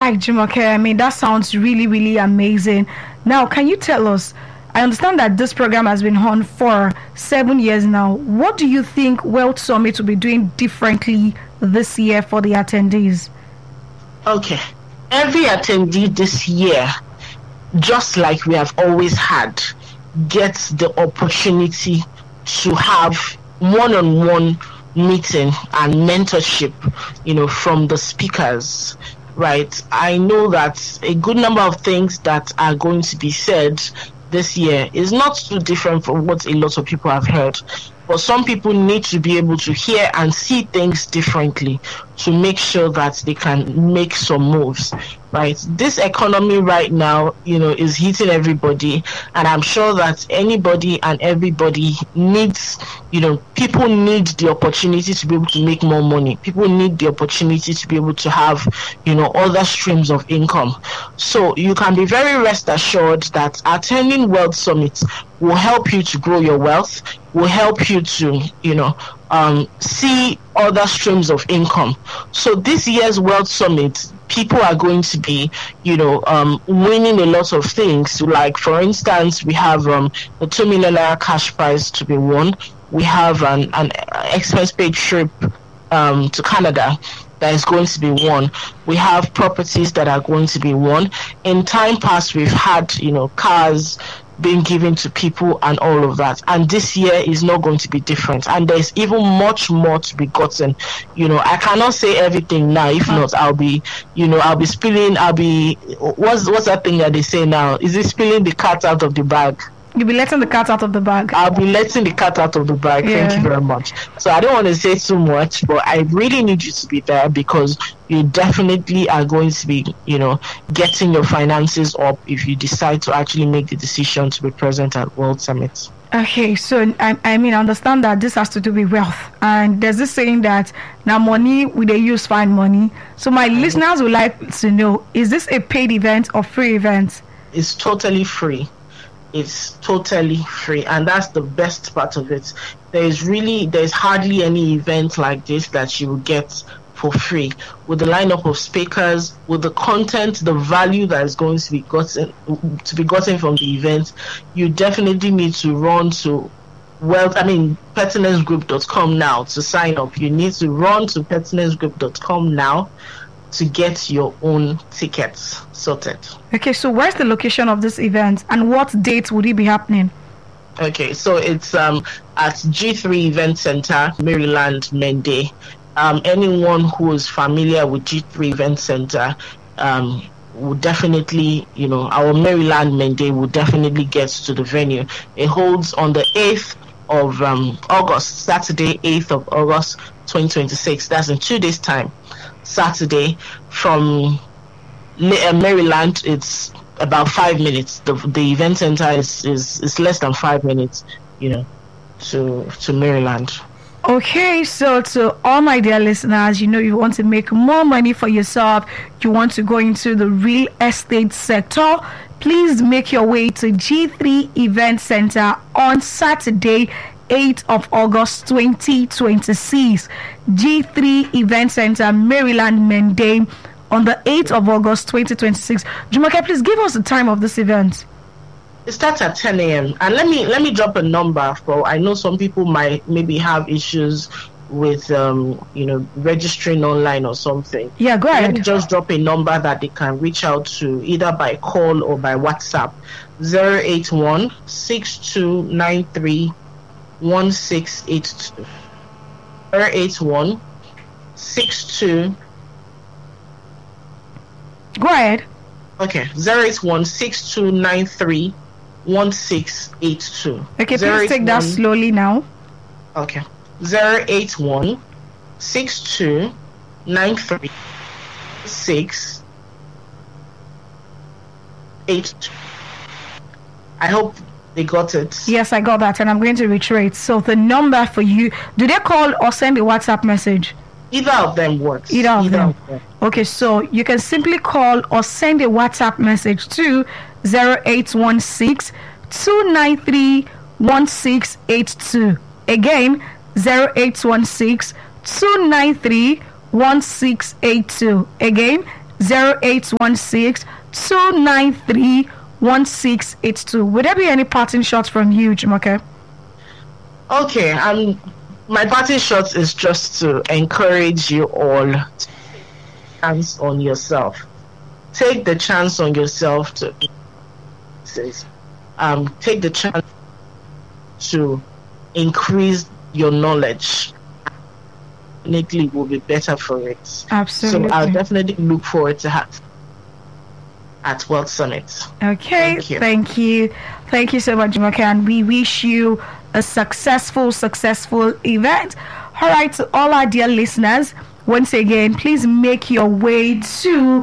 right, Jumoke. I mean, that sounds really, really amazing. Now, can you tell us? I understand that this program has been on for 7 years now. What do you think Wealth Summit will be doing differently this year for the attendees? Okay. Every attendee this year, just like we have always had, gets the opportunity to have one-on-one meeting and mentorship, from the speakers, right? I know that a good number of things that are going to be said this year is not too different from what a lot of people have heard. But some people need to be able to hear and see things differently to make sure that they can make some moves, right? This economy right now, is hitting everybody. And I'm sure that anybody and everybody needs, people need the opportunity to be able to make more money. People need the opportunity to be able to have, other streams of income. So you can be very rest assured that attending Wealth Summit will help you to grow your wealth, will help you to, see other streams of income. So this year's Wealth Summit, people are going to be, winning a lot of things. Like, for instance, we have the $2 million cash prize to be won. We have an expense-paid trip to Canada that is going to be won. We have properties that are going to be won. In time past, we've had, cars being given to people and all of that. And this year is not going to be different. And there's even much more to be gotten. I cannot say everything now. If not, I'll be spilling, what's that thing that they say now? Is it spilling the cat out of the bag? You'll be letting the cat out of the bag. I'll be letting the cat out of the bag. Yeah. Thank you very much. So I don't want to say too much, but I really need you to be there because you definitely are going to be, getting your finances up if you decide to actually make the decision to be present at World Summit. Okay, so I understand that this has to do with wealth. And there's this saying that now money we they use find money. So my listeners would like to know, is this a paid event or free event? It's totally free. It's totally free, and that's the best part of it. There's hardly any event like this that you will get for free. With the lineup of speakers, with the content, the value that is going to be gotten from the event, you definitely need to run to pertinencegroup.com now to sign up. You need to run to pertinencegroup.com now to get your own tickets sorted. Okay, so where's the location of this event and what dates would it be happening? Okay, so it's at G3 Event Center, Maryland, Mende. Anyone who is familiar with G3 Event Center will definitely, our Maryland Mende will definitely get to the venue. It holds on the 8th of August, Saturday, 8th of August, 2026. That's in 2 days' time. Saturday from Maryland, it's about 5 minutes. The event center is less than 5 minutes, to Maryland. Okay, so to all my dear listeners, you want to make more money for yourself, you want to go into the real estate sector, please make your way to G3 Event Center on Saturday, 8th of August 2026. G3 Event Center, Maryland, Mende, on the 8th of August 2026. Jumoke, please give us the time of this event. It starts at 10 a.m. And let me drop a number for, I know some people might maybe have issues with registering online or something. Yeah, go ahead. Let me just drop a number that they can reach out to either by call or by WhatsApp. 081 6293 1682 081 62. Go ahead. Okay, 081 6293 1682. Okay, please take that slowly now. Okay, 081 6293 1682. I hope they got it. Yes, I got that, and I'm going to reiterate. So the number for you, do they call or send a WhatsApp message? Either of them works. Either of them. Okay, so you can simply call or send a WhatsApp message to 0816 293 1682. Again, 0816 293 1682. Again, 0816-293-1682. Would there be any parting shots from you, Jumoke? Okay, my parting shot is just to encourage you all to chance on yourself. Take the chance on yourself to take the chance to increase your knowledge. Definitely will be better for it. Absolutely. So I'll definitely look forward to at World Summit. Okay, thank you so much, Jumoke, and we wish you a successful event. All right, to all our dear listeners, once again, please make your way to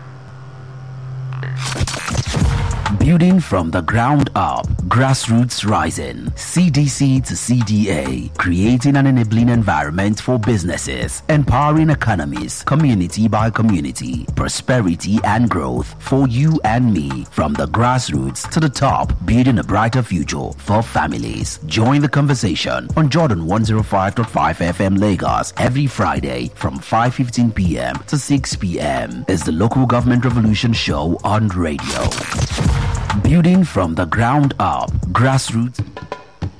Building from the ground up, grassroots rising, CDC to CDA, creating an enabling environment for businesses, empowering economies, community by community, prosperity and growth for you and me. From the grassroots to the top, building a brighter future for families. Join the conversation on Jordan 105.5 FM Lagos every Friday from 5:15 p.m. to 6 p.m. is the Local Government Revolution Show on radio. Building from the ground up, grassroots.